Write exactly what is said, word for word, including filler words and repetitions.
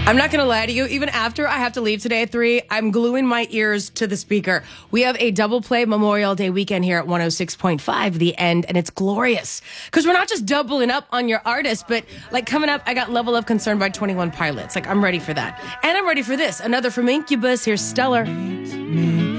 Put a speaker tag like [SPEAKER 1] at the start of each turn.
[SPEAKER 1] I'm not going to lie to you. Even after I have to leave today at three, I'm gluing my ears to the speaker. We have a double play Memorial Day weekend here at one oh six point five, The End, and it's glorious. Because we're not just doubling up on your artist, but like coming up, I got Level of Concern by twenty-one Pilots. Like, I'm ready for that. And I'm ready for this. Another from Incubus. Here's Stellar.